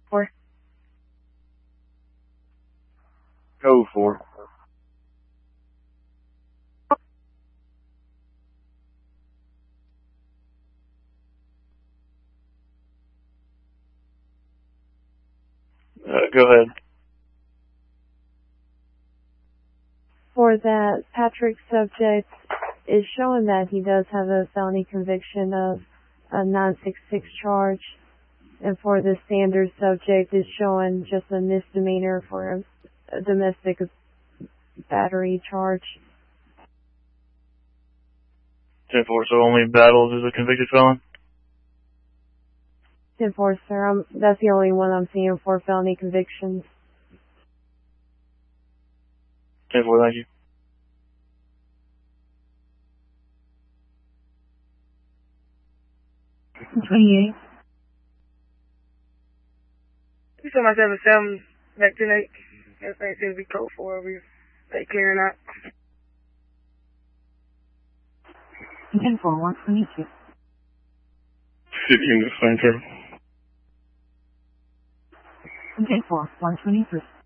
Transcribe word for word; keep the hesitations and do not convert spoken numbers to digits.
Four. Code four. Uh, go ahead. For that Patrick subject is showing that he does have a felony conviction of a nine six six charge. And for the standard subject is showing just a misdemeanor for a, a domestic battery charge. ten four, so only Battles is a convicted felon? ten four, sir. I'm, that's the only one I'm seeing for felony convictions. ten four, thank you. twenty-eight. You saw my seven seven back tonight. Everything seems to be code four. We stay clearing out. ten four, one twenty-two. City in the same term. ten four, one twenty-three.